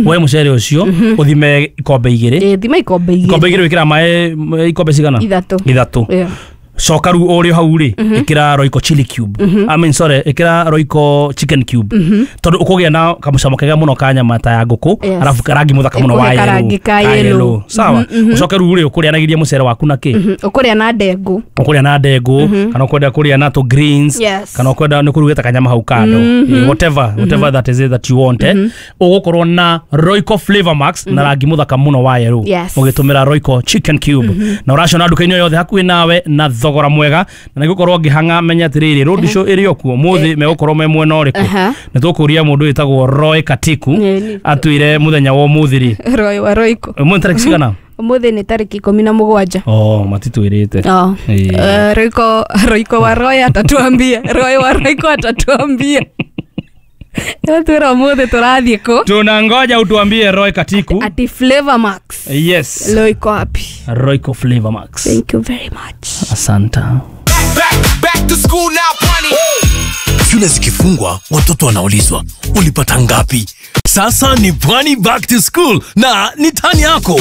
Woe mucere ucio uthime ikombe igiri. Thima ikombe igiri. Ikombe igiri wikira mae ikombe cigana? 3. Yeah. Coka ru orio hau ri ikira Royco chili cube. I mean sorry, ikira Royco chicken cube. Tondu ukugia na kamucamo kega muno ka nyama ta ya nguku, arafu karangi muthaka muno wa yellow. Sawa. Ucoke ru ri ukurianagiria mucere waku na ki? Ukuria na ndengu. Ukuria na ndengu, kana ukwenda kuria na to greens, kana ukwenda ni kurugeta kanyama hau kando. Whatever that is it that you want. Ugukorwo na Royco Flavor Max na rangi muthaka muno wa yellow. Ugitumira Royco chicken cube. Na urashona nduka-ini yothe hakuhi nawe na thogora mwega na nigukorwo ngihanga menya atiriri road show iri okuo muthi megukorwo me mwena uriku ni tukuria mundu witagwo Roy Katiku atuire muthenya wa muthiri Roy wa Royco mu tariki cigana muthi ni tariki 17 matitwirite Royco wa Roy atatuambia Roy wa Royco atatuambia Tuera muthi turathie ko tunangoja utuambie Roy Katiku ati Flavor Max. Yes, Royco happy. Royco Flavor Max. Thank you very much. Asanta. Back to school now, Pwani. Shule zikifungwa watoto wanaulizwa ulipata ngapi? Sasa ni Pwani back to school na ni tani yako.